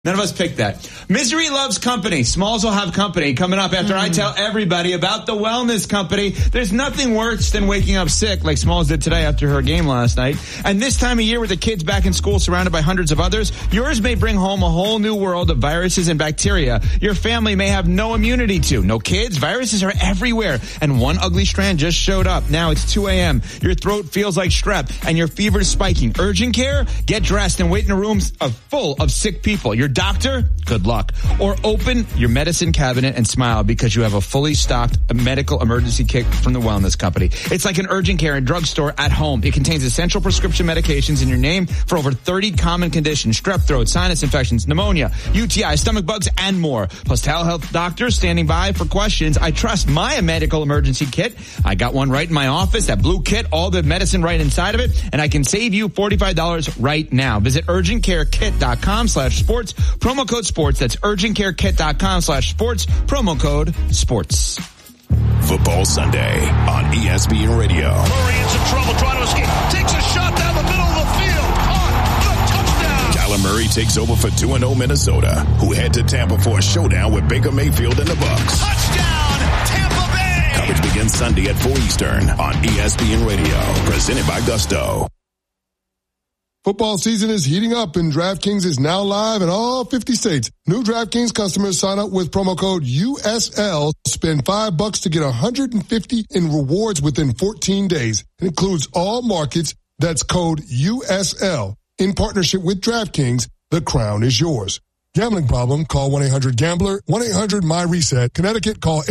None of us picked that. Misery loves company. Smalls will have company coming up after I tell everybody about the Wellness Company. There's nothing worse than waking up sick like Smalls did today after her game last night. And this time of year with the kids back in school surrounded by hundreds of others, yours may bring home a whole new world of viruses and bacteria your family may have no immunity to. No kids, viruses are everywhere. And one ugly strand just showed up. Now it's 2 a.m. Your throat feels like strep and your fever is spiking. Urgent care? Get dressed and wait in a room full of sick people. Your doctor? Good luck. Or open your medicine cabinet and smile because you have a fully stocked medical emergency kit from the Wellness Company. It's like an urgent care and drugstore at home. It contains essential prescription medications in your name for over 30 common conditions: strep throat, sinus infections, pneumonia, UTI, stomach bugs, and more. Plus telehealth doctors standing by for questions. I trust my medical emergency kit. I got one right in my office, that blue kit, all the medicine right inside of it, and I can save you $45 right now. Visit urgentcarekit.com/sports. Promo code sports. That's urgentcarekit.com/sports. Promo code sports. Football Sunday on ESPN Radio. Murray in some trouble trying to escape. Takes a shot down the middle of the field. Touchdown. Kyler Murray takes over for 2-0 Minnesota, who head to Tampa for a showdown with Baker Mayfield and the Bucs. Touchdown, Tampa Bay. Coverage begins Sunday at 4 Eastern on ESPN Radio. Presented by Gusto. Football season is heating up and DraftKings is now live in all 50 states. New DraftKings customers sign up with promo code USL. Spend $5 to get $150 in rewards within 14 days. It includes all markets. That's code USL. In partnership with DraftKings, the crown is yours. Gambling problem? Call 1-800-GAMBLER, 1-800-MY-RESET. Connecticut, call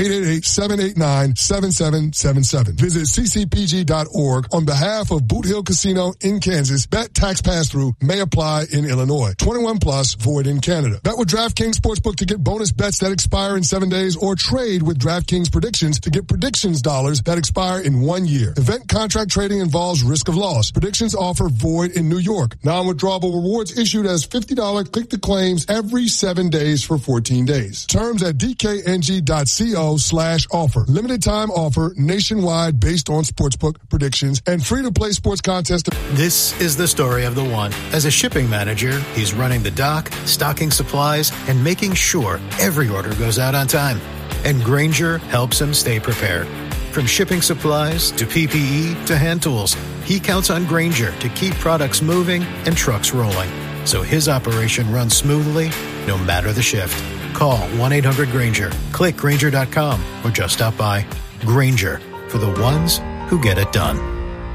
888-789-7777. Visit ccpg.org on behalf of Boot Hill Casino in Kansas. Bet tax pass-through may apply in Illinois. 21 plus, void in Canada. Bet with DraftKings Sportsbook to get bonus bets that expire in 7 days, or trade with DraftKings Predictions to get predictions dollars that expire in 1 year. Event contract trading involves risk of loss. Predictions offer void in New York. Non-withdrawable rewards issued as $50 click to claims every 7 days for 14 days. Terms at dkng.co/offer. Limited time offer nationwide based on sportsbook predictions and free to play sports contest. This is the story of the one. As a shipping manager, he's running the dock, stocking supplies, and making sure every order goes out on time. And Grainger helps him stay prepared. From shipping supplies to PPE to hand tools, he counts on Grainger to keep products moving and trucks rolling, so his operation runs smoothly, no matter the shift. Call 1-800-GRAINGER, click Grainger.com, or just stop by. Grainger, for the ones who get it done.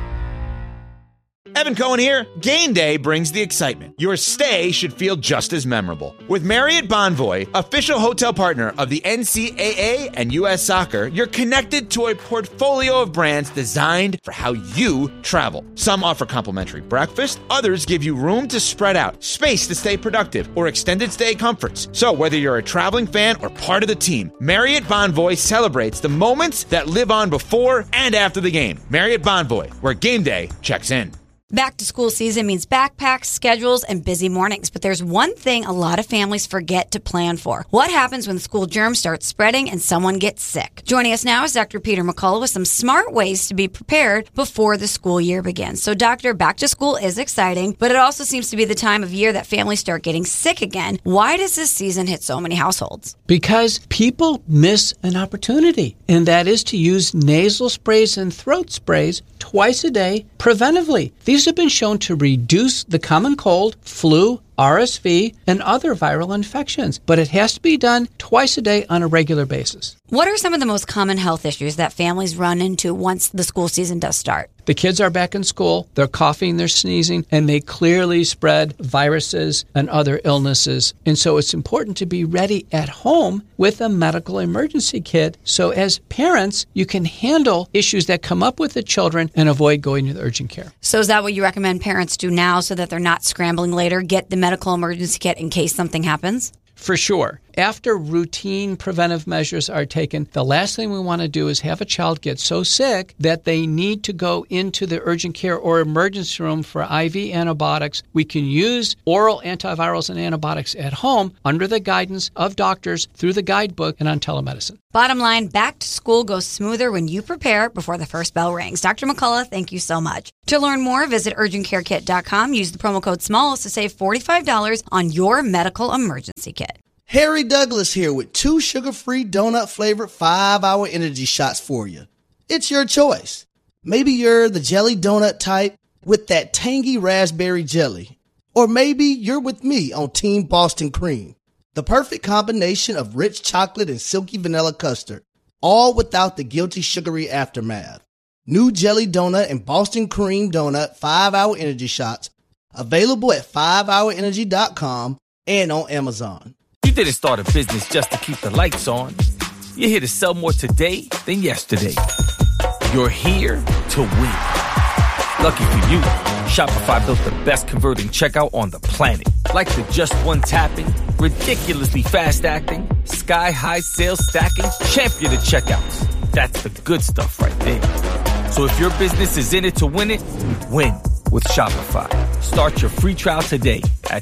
Evan Cohen here. Game day brings the excitement. Your stay should feel just as memorable. With Marriott Bonvoy, official hotel partner of the NCAA and U.S. Soccer, you're connected to a portfolio of brands designed for how you travel. Some offer complimentary breakfast, others give you room to spread out, space to stay productive, or extended stay comforts. So whether you're a traveling fan or part of the team, Marriott Bonvoy celebrates the moments that live on before and after the game. Marriott Bonvoy, where game day checks in. Back to school season means backpacks, schedules, and busy mornings. But there's one thing a lot of families forget to plan for. What happens when school germs start spreading and someone gets sick? Joining us now is Dr. Peter McCullough with some smart ways to be prepared before the school year begins. So, Doctor, back to school is exciting, but it also seems to be the time of year that families start getting sick again. Why does this season hit so many households? Because people miss an opportunity, and that is to use nasal sprays and throat sprays twice a day preventively. These have been shown to reduce the common cold, flu, RSV, and other viral infections, but it has to be done twice a day on a regular basis. What are some of the most common health issues that families run into once the school season does start? The kids are back in school, they're coughing, they're sneezing, and they clearly spread viruses and other illnesses. And so it's important to be ready at home with a medical emergency kit, so as parents, you can handle issues that come up with the children and avoid going to the urgent care. So is that what you recommend parents do now so that they're not scrambling later? Get the medical emergency kit in case something happens? For sure. after routine preventive measures are taken, the last thing we want to do is have a child get so sick that they need to go into the urgent care or emergency room for IV antibiotics. We can use oral antivirals and antibiotics at home under the guidance of doctors through the guidebook and on telemedicine. Bottom line, back to school goes smoother when you prepare before the first bell rings. Dr. McCullough, thank you so much. To learn more, visit urgentcarekit.com. Use the promo code SMALLS to save $45 on your medical emergency kit. Harry Douglas here with 2 sugar-free donut-flavored 5-hour energy shots for you. It's your choice. Maybe you're the jelly donut type with that tangy raspberry jelly. Or maybe you're with me on Team Boston Cream. The perfect combination of rich chocolate and silky vanilla custard, all without the guilty sugary aftermath. New Jelly Donut and Boston Cream Donut 5-hour energy shots, available at 5hourenergy.com and on Amazon. You didn't start a business just to keep the lights on. You're here to sell more today than yesterday. You're here to win. Lucky for you, Shopify built the best converting checkout on the planet. Like the just one tapping, ridiculously fast acting, sky-high sales stacking, champion of checkouts. That's the good stuff right there. So if your business is in it to win it, win with Shopify. Start your free trial today at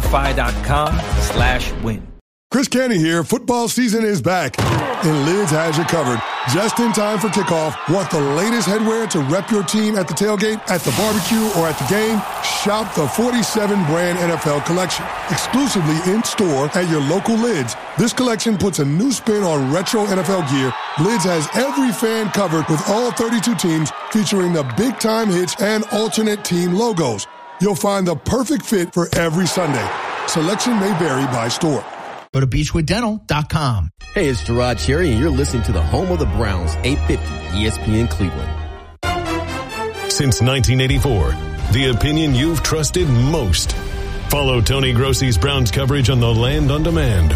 shopify.com/win. Chris Canty here. Football season is back, and Lids has you covered. Just in time for kickoff. Want the latest headwear to rep your team at the tailgate, at the barbecue, or at the game? Shop the 47-brand NFL collection, exclusively in-store at your local Lids. This collection puts a new spin on retro NFL gear. Lids has every fan covered with all 32 teams, featuring the big-time hits and alternate team logos. You'll find the perfect fit for every Sunday. Selection may vary by store. Go to beachwooddental.com. Hey, it's Gerard Cherry, and you're listening to the home of the Browns, 850 ESPN Cleveland. Since 1984, the opinion you've trusted most. Follow Tony Grossi's Browns coverage on the Land on Demand.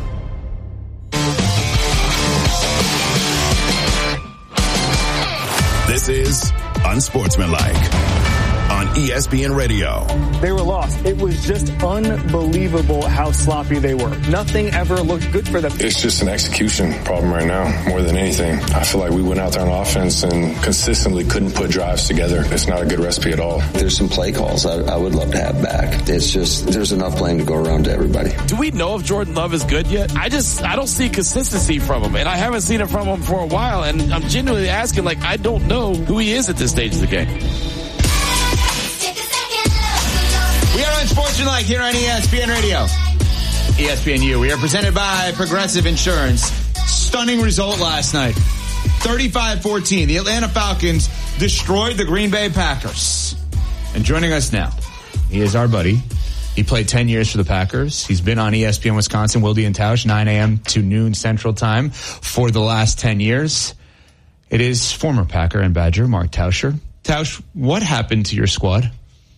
This is Unsportsmanlike on ESPN Radio. They were lost. It was just unbelievable how sloppy they were. Nothing ever looked good for them. It's just an execution problem right now, more than anything. I feel like we went out there on offense and consistently couldn't put drives together. It's not a good recipe at all. There's some play calls I would love to have back. It's just, there's enough playing to go around to everybody. Do we know if Jordan Love is good yet? I don't see consistency from him, and I haven't seen it from him for a while, and I'm genuinely asking, I don't know who he is at this stage of the game. We are Unsportsmanlike here on ESPN Radio. ESPNU. We are presented by Progressive Insurance. Stunning result last night. 35-14. The Atlanta Falcons destroyed the Green Bay Packers. And joining us now, he is our buddy. He played 10 years for the Packers. He's been on ESPN Wisconsin, Wilde and Tausch, 9 a.m. to noon Central Time for the last 10 years. It is former Packer and Badger, Mark Tauscher. Tausch, what happened to your squad?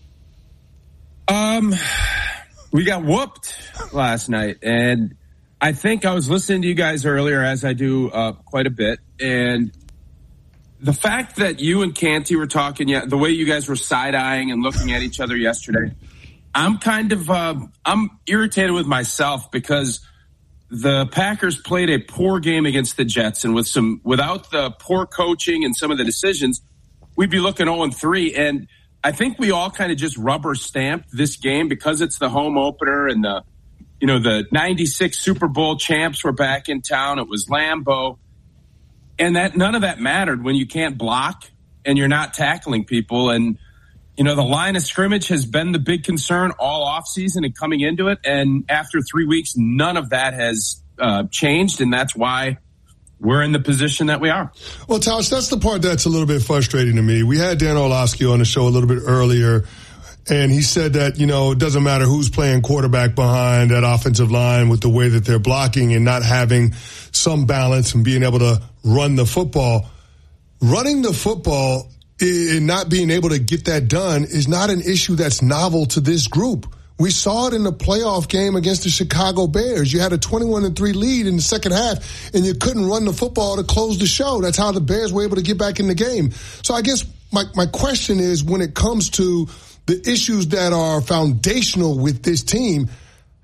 We got whooped last night, and I think I was listening to you guys earlier, as I do quite a bit, and the fact that you and Canty were talking, the way you guys were side-eyeing and looking at each other yesterday, I'm I'm irritated with myself because the Packers played a poor game against the Jets, and without the poor coaching and some of the decisions, we'd be looking 0-3, and I think we all kind of just rubber stamped this game because it's the home opener and the 96 Super Bowl champs were back in town. It was Lambeau, and that none of that mattered when you can't block and you're not tackling people. And the line of scrimmage has been the big concern all offseason and coming into it. And after 3 weeks, none of that has changed, and that's why we're in the position that we are. Well, Tausch, that's the part that's a little bit frustrating to me. We had Dan Orlovsky on the show a little bit earlier, and he said that, it doesn't matter who's playing quarterback behind that offensive line with the way that they're blocking and not having some balance and being able to run the football. Running the football and not being able to get that done is not an issue that's novel to this group. We saw it in the playoff game against the Chicago Bears. You had a 21-3 lead in the second half, and you couldn't run the football to close the show. That's how the Bears were able to get back in the game. So I guess my question is, when it comes to the issues that are foundational with this team,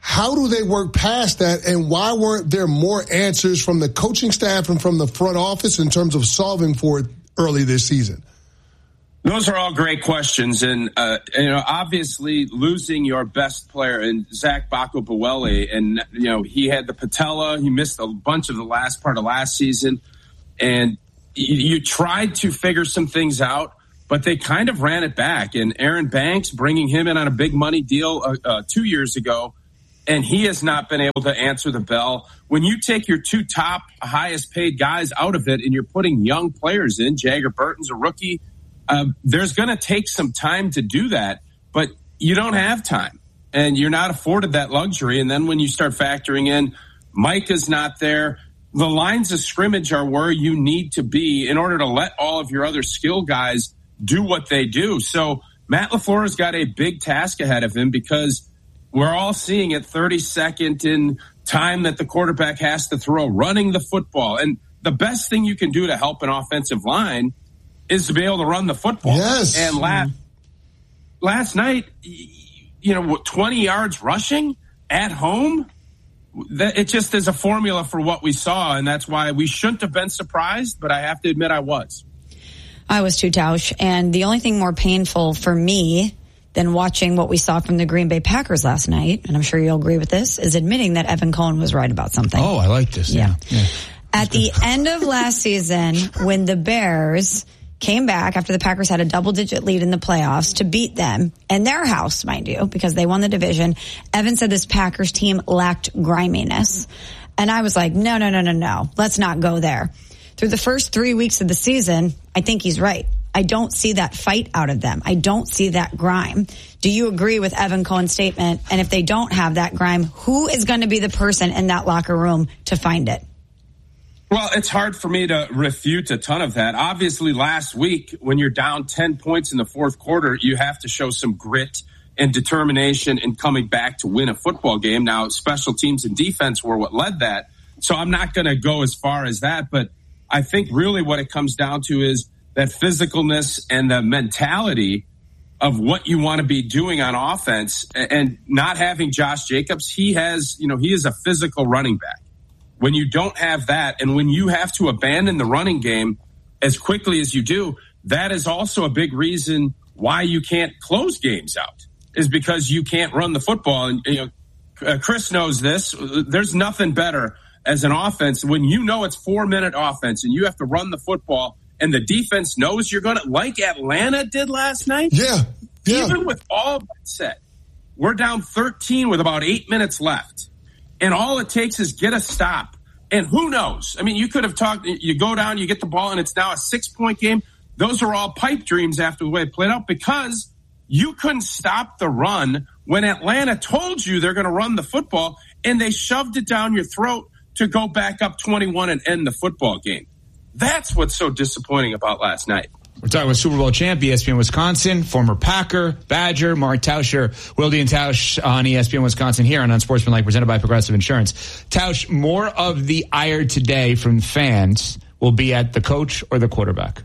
How do they work past that, and why weren't there more answers from the coaching staff and from the front office in terms of solving for it early this season? Those are all great questions. And, obviously losing your best player in Zach Bako-Buwele, and, he had the patella. He missed a bunch of the last part of last season. And you tried to figure some things out, but they kind of ran it back. And Aaron Banks, bringing him in on a big money deal 2 years ago, and he has not been able to answer the bell. When you take your two top highest paid guys out of it and you're putting young players in, Jagger Burton's a rookie, there's going to take some time to do that, but you don't have time and you're not afforded that luxury. And then when you start factoring in Micah's not there, the lines of scrimmage are where you need to be in order to let all of your other skill guys do what they do. So Matt LaFleur has got a big task ahead of him because we're all seeing it 32nd in time that the quarterback has to throw, running the football. And the best thing you can do to help an offensive line is to be able to run the football. Yes. And last night, 20 yards rushing at home, it just is a formula for what we saw. And that's why we shouldn't have been surprised, but I have to admit I was. I was too, Tausch. And the only thing more painful for me than watching what we saw from the Green Bay Packers last night, and I'm sure you'll agree with this, is admitting that Evan Cohen was right about something. Oh, I like this. Yeah. At the end of last season, when the Bears came back after the Packers had a double-digit lead in the playoffs to beat them in their house, mind you, because they won the division, Evan said this Packers team lacked griminess. And I was like, no. Let's not go there. Through the first 3 weeks of the season, I think he's right. I don't see that fight out of them. I don't see that grime. Do you agree with Evan Cohen's statement? And if they don't have that grime, who is going to be the person in that locker room to find it? Well, it's hard for me to refute a ton of that. Obviously, last week, when you're down 10 points in the fourth quarter, you have to show some grit and determination in coming back to win a football game. Now, special teams and defense were what led that. So I'm not going to go as far as that. But I think really what it comes down to is that physicalness and the mentality of what you want to be doing on offense, and not having Josh Jacobs. He is a physical running back. When you don't have that, and when you have to abandon the running game as quickly as you do, that is also a big reason why you can't close games out, is because you can't run the football. And Chris knows this. There's nothing better as an offense when you know it's 4-minute offense and you have to run the football, and the defense knows you're going to, like Atlanta did last night. Yeah. Even with all that said, we're down 13 with about 8 minutes left. And all it takes is get a stop. And who knows? I mean, you could have talked, you go down, you get the ball, and it's now a 6-point game. Those are all pipe dreams after the way it played out, because you couldn't stop the run when Atlanta told you they're going to run the football, and they shoved it down your throat to go back up 21 and end the football game. That's what's so disappointing about last night. We're talking with Super Bowl champ, ESPN Wisconsin, former Packer, Badger, Mark Tauscher, Wilde and Tausch on ESPN Wisconsin here on Unsportsmanlike, presented by Progressive Insurance. Tausch, more of the ire today from fans will be at the coach or the quarterback?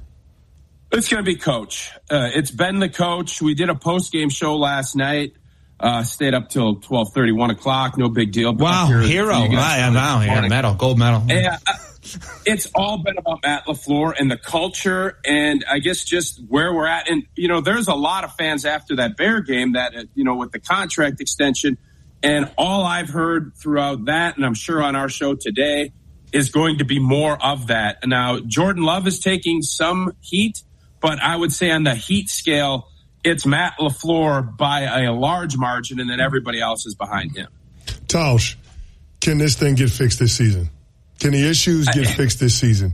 It's going to be coach. It's been the coach. We did a post-game show last night. Stayed up till 12:30, 1 o'clock. No big deal. Wow, hero. Wow, yeah, medal, gold medal. Yeah. It's all been about Matt LaFleur and the culture, and I guess just where we're at. And, there's a lot of fans after that Bear game that, with the contract extension, and all I've heard throughout that, and I'm sure on our show today, is going to be more of that. Now, Jordan Love is taking some heat, but I would say on the heat scale, it's Matt LaFleur by a large margin, and then everybody else is behind him. Tausch, can this thing get fixed this season? Can the issues get fixed this season?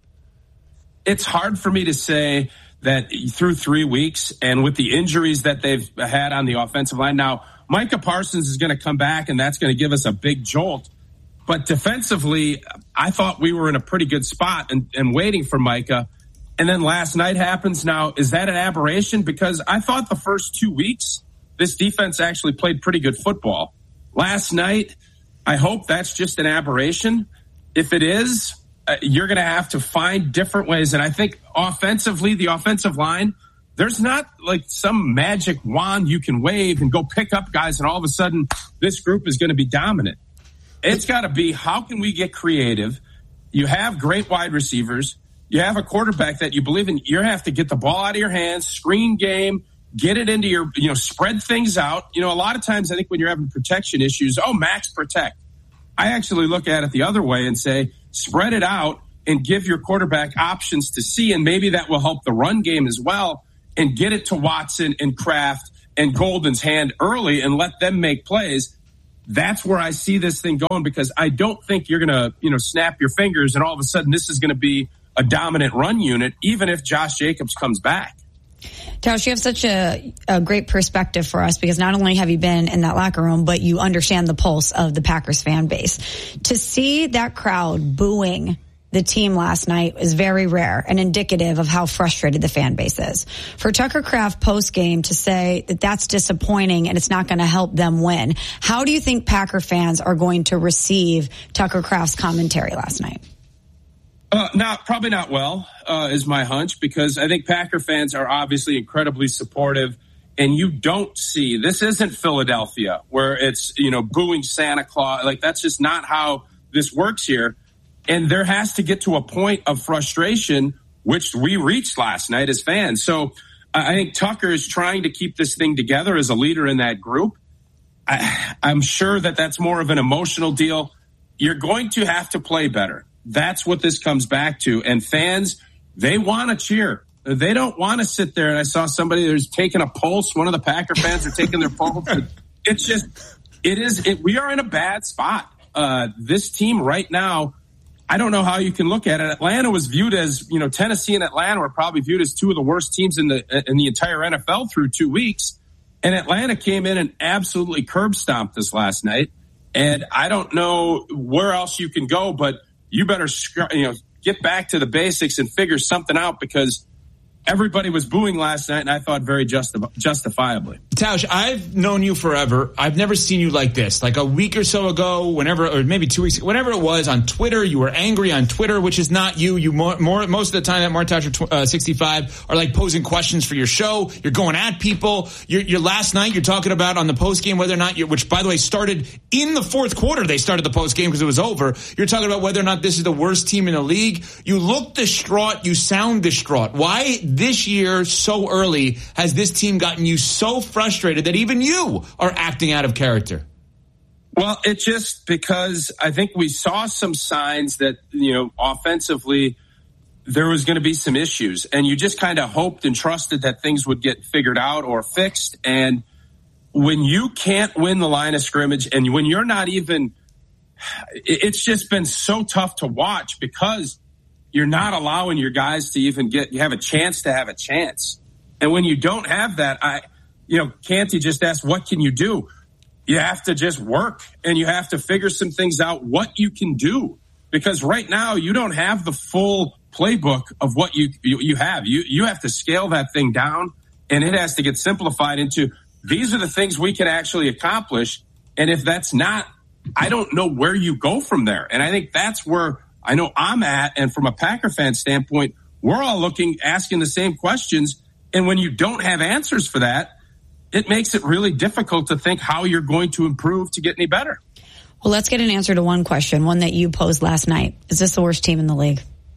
It's hard for me to say that through 3 weeks and with the injuries that they've had on the offensive line. Now, Micah Parsons is going to come back, and that's going to give us a big jolt. But defensively, I thought we were in a pretty good spot and waiting for Micah. And then last night happens. Now, is that an aberration? Because I thought the first 2 weeks, this defense actually played pretty good football. Last night, I hope that's just an aberration. If it is, you're going to have to find different ways. And I think offensively, the offensive line there's not like some magic wand you can wave and go pick up guys and all of a sudden this group is going to be dominant. It's got to be, how can we get creative? You have great wide receivers. You have a quarterback that you believe in. You have to get the ball out of your hands, screen game, get it into your, spread things out. A lot of times I think when you're having protection issues, max protect. I actually look at it the other way and say, spread it out and give your quarterback options to see, and maybe that will help the run game as well, and get it to Watson and Kraft and Golden's hand early and let them make plays. That's where I see this thing going, because I don't think you're going to, snap your fingers and all of a sudden this is going to be a dominant run unit, even if Josh Jacobs comes back. Tausch, you have such a great perspective for us, because not only have you been in that locker room, but you understand the pulse of the Packers fan base. To see that crowd booing the team last night is very rare and indicative of how frustrated the fan base is. For Tucker Kraft post-game to say that that's disappointing and it's not going to help them win, how do you think Packer fans are going to receive Tucker Kraft's commentary last night? Probably not well, is my hunch, because I think Packer fans are obviously incredibly supportive, and you don't see, this isn't Philadelphia where it's, booing Santa Claus. Like, that's just not how this works here. And there has to get to a point of frustration, which we reached last night as fans. So I think Tucker is trying to keep this thing together as a leader in that group. I'm sure that that's more of an emotional deal. You're going to have to play better. That's what this comes back to. And fans, they want to cheer. They don't want to sit there. And I saw somebody who's taking a pulse. One of the Packer fans are taking their pulse. We are in a bad spot. This team right now, I don't know how you can look at it. Atlanta was viewed as, Tennessee and Atlanta were probably viewed as two of the worst teams in the entire NFL through 2 weeks. And Atlanta came in and absolutely curb stomped us last night. And I don't know where else you can go, but you better, get back to the basics and figure something out, because everybody was booing last night, and I thought very justifiably. Tausch, I've known you forever. I've never seen you like this. Like a week or so ago, or maybe 2 weeks ago, whenever it was, on Twitter, you were angry on Twitter, which is not you. You more most of the time at Mark Tauscher 65 are like posing questions for your show. You're going at people. You're last night, you're talking about on the post game whether or not which by the way started in the fourth quarter. They started the post game because it was over. You're talking about whether or not this is the worst team in the league. You look distraught. You sound distraught. Why this year so early has this team gotten you so frustrated that even you are acting out of character? Well, it's just because I think we saw some signs that, offensively there was going to be some issues, and you just kind of hoped and trusted that things would get figured out or fixed. And when you can't win the line of scrimmage, and when you're not even, it's just been so tough to watch, because you're not allowing your guys to even have a chance to have a chance. And when you don't have that, Canty just asked, what can you do? You have to just work, and you have to figure some things out, what you can do. Because right now you don't have the full playbook of what you have. You have to scale that thing down, and it has to get simplified into, these are the things we can actually accomplish. And if that's not, I don't know where you go from there. And I think that's where I know I'm at. And from a Packer fan standpoint, we're all asking the same questions. And when you don't have answers for that, it makes it really difficult to think how you're going to improve to get any better. Well, let's get an answer to one question, one that you posed last night. Is this the worst team in the league?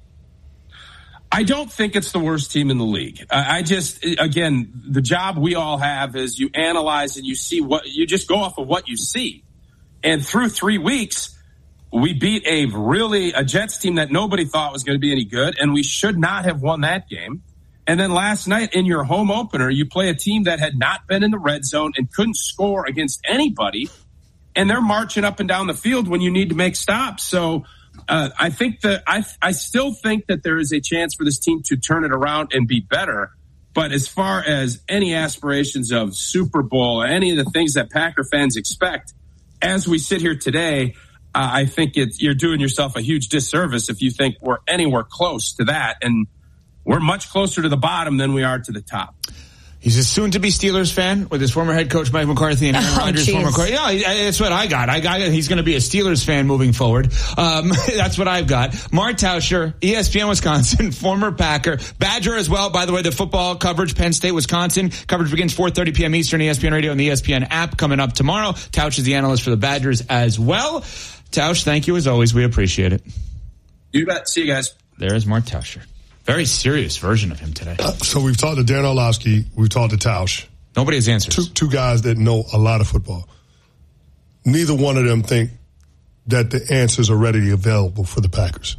I don't think it's the worst team in the league. Again, the job we all have is you analyze and you see you just go off of what you see. And through 3 weeks, we beat a Jets team that nobody thought was going to be any good, and we should not have won that game. And then last night in your home opener, you play a team that had not been in the red zone and couldn't score against anybody, and they're marching up and down the field when you need to make stops. So I think that I still think that there is a chance for this team to turn it around and be better. But as far as any aspirations of Super Bowl, any of the things that Packer fans expect, as we sit here today, I think you're doing yourself a huge disservice if you think we're anywhere close to that. And we're much closer to the bottom than we are to the top. He's a soon-to-be Steelers fan with his former head coach Mike McCarthy and Aaron Rodgers' former coach. Yeah, that's what I got. He's going to be a Steelers fan moving forward. That's what I've got. Mark Tauscher, ESPN Wisconsin, former Packer. Badger as well, by the way, the football coverage, Penn State, Wisconsin. Coverage begins 4:30 p.m. Eastern, ESPN Radio and the ESPN app coming up tomorrow. Tausch is the analyst for the Badgers as well. Tausch, thank you as always. We appreciate it. You bet. See you guys. There's Mark Tauscher. Very serious version of him today. So we've talked to Dan Orlovsky. We've talked to Tausch. Nobody has answers. Two guys that know a lot of football. Neither one of them think that the answers are readily available for the Packers.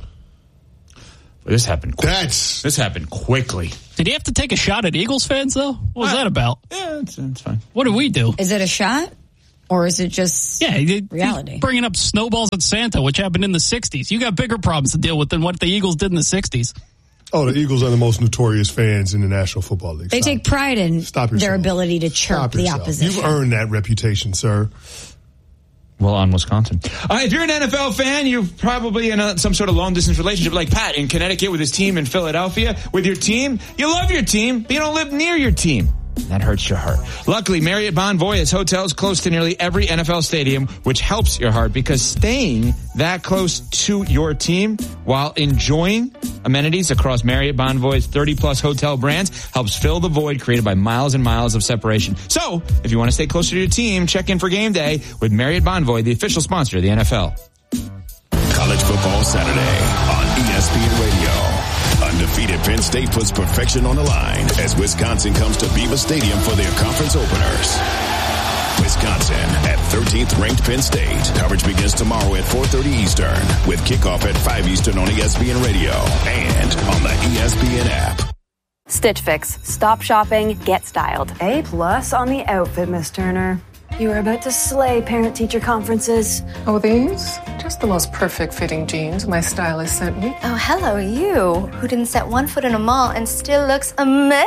This happened quickly. This happened quickly. Did he have to take a shot at Eagles fans, though? What was that about? Yeah, it's fine. What do we do? Is it a shot? Or is it just reality? He's bringing up snowballs at Santa, which happened in the 60s. You got bigger problems to deal with than what the Eagles did in the 60s. Oh, the Eagles are the most notorious fans in the National Football League. They take pride in their ability to chirp the opposition. You've earned that reputation, sir. Well, on Wisconsin. If you're an NFL fan, you're probably in some sort of long-distance relationship like Pat in Connecticut with his team in Philadelphia. With your team, you love your team, but you don't live near your team. That hurts your heart. Luckily, Marriott Bonvoy has hotels close to nearly every NFL stadium, which helps your heart because staying that close to your team while enjoying amenities across Marriott Bonvoy's 30-plus hotel brands helps fill the void created by miles and miles of separation. So, if you want to stay closer to your team, check in for game day with Marriott Bonvoy, the official sponsor of the NFL. College Football Saturday on ESPN Radio. Undefeated Penn State puts perfection on the line as Wisconsin comes to Beaver Stadium for their conference openers. Wisconsin at 13th ranked Penn State. Coverage begins tomorrow at 4:30 Eastern with kickoff at 5 Eastern on ESPN Radio and on the ESPN app. Stitch Fix. Stop shopping, get styled. A+ on the outfit, Miss Turner. You are about to slay parent-teacher conferences. Oh, these? Just the most perfect fitting jeans my stylist sent me. Oh, hello, you, who didn't set one foot in a mall and still looks amazing.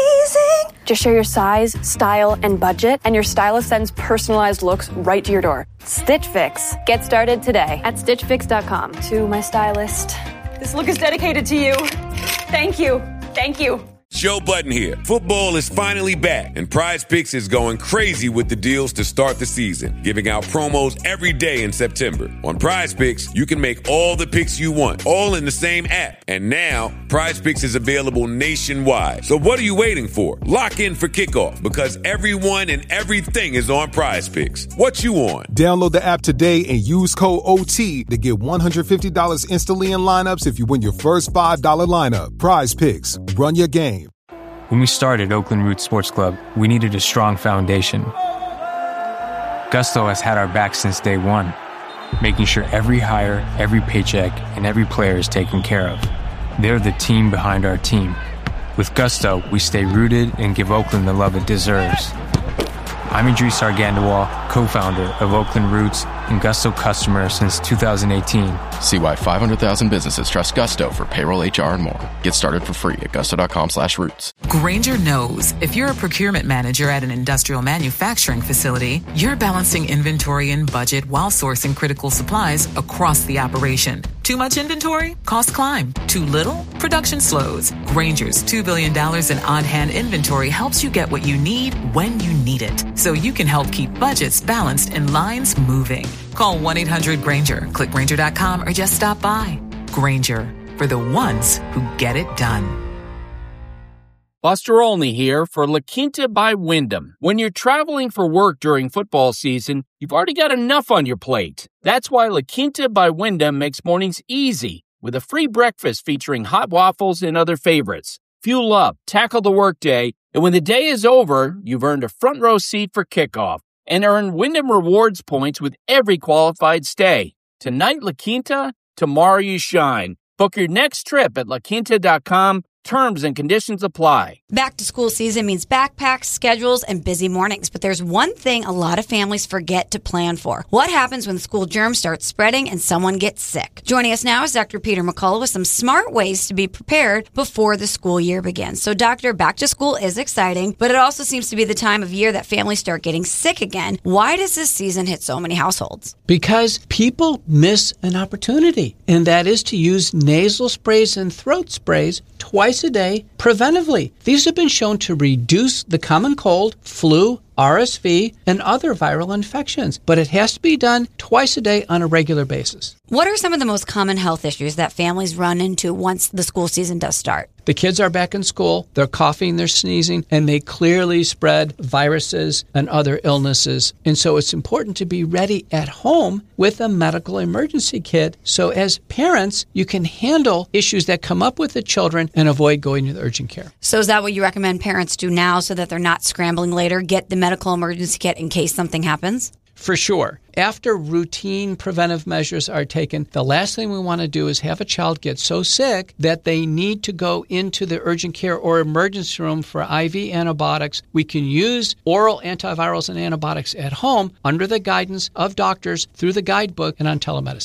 Just share your size, style, and budget, and your stylist sends personalized looks right to your door. Stitch Fix. Get started today at StitchFix.com. To my stylist, this look is dedicated to you. Thank you. Thank you. Joe Budden here. Football is finally back, and Prize Picks is going crazy with the deals to start the season, giving out promos every day in September. On Prize Picks, you can make all the picks you want, all in the same app. And now, Prize Picks is available nationwide. So what are you waiting for? Lock in for kickoff, because everyone and everything is on Prize Picks. What you on? Download the app today and use code OT to get $150 instantly in lineups if you win your first $5 lineup. Prize Picks. Run your game. When we started Oakland Roots Sports Club, we needed a strong foundation. Gusto has had our back since day one, making sure every hire, every paycheck, and every player is taken care of. They're the team behind our team. With Gusto, we stay rooted and give Oakland the love it deserves. I'm Idris Argandawal, co-founder of Oakland Roots and Gusto customer since 2018. See why 500,000 businesses trust Gusto for payroll, HR, and more. Get started for free at gusto.com/roots. Grainger knows if you're a procurement manager at an industrial manufacturing facility, you're balancing inventory and budget while sourcing critical supplies across the operation. Too much inventory? Costs climb. Too little? Production slows. Grainger's $2 billion in on-hand inventory helps you get what you need when you need it, so you can help keep budgets balanced and lines moving. Call 1-800-GRAINGER, click Grainger.com, or just stop by. Grainger, for the ones who get it done. Buster Olney here for La Quinta by Wyndham. When you're traveling for work during football season, you've already got enough on your plate. That's why La Quinta by Wyndham makes mornings easy with a free breakfast featuring hot waffles and other favorites. Fuel up, tackle the workday, and when the day is over, you've earned a front row seat for kickoff and earn Wyndham Rewards points with every qualified stay. Tonight, La Quinta, tomorrow you shine. Book your next trip at laquinta.com. Terms and conditions apply. Back to school season means backpacks, schedules, and busy mornings. But there's one thing a lot of families forget to plan for. What happens when school germs start spreading and someone gets sick? Joining us now is Dr. Peter McCullough with some smart ways to be prepared before the school year begins. So, Doctor, back to school is exciting, but it also seems to be the time of year that families start getting sick again. Why does this season hit so many households? Because people miss an opportunity, and that is to use nasal sprays and throat sprays twice twice a day preventively. These have been shown to reduce the common cold, flu, RSV, and other viral infections, but it has to be done twice a day on a regular basis. What are some of the most common health issues that families run into once the school season does start? The kids are back in school, they're coughing, they're sneezing, and they clearly spread viruses and other illnesses. And so it's important to be ready at home with a medical emergency kit. So as parents, you can handle issues that come up with the children and avoid going to the urgent care. So is that what you recommend parents do now so that they're not scrambling later? Get the medical emergency kit in case something happens? For sure. After routine preventive measures are taken, the last thing we want to do is have a child get so sick that they need to go into the urgent care or emergency room for IV antibiotics. We can use oral antivirals and antibiotics at home under the guidance of doctors through the guidebook and on telemedicine.